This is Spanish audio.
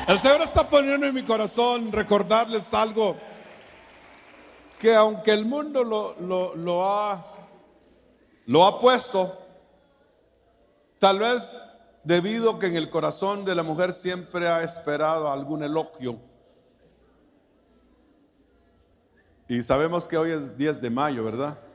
El Señor está poniendo en mi corazón recordarles algo que aunque el mundo lo ha puesto, tal vez debido a que en el corazón de la mujer siempre ha esperado algún elogio. Y sabemos que hoy es 10 de mayo, ¿verdad?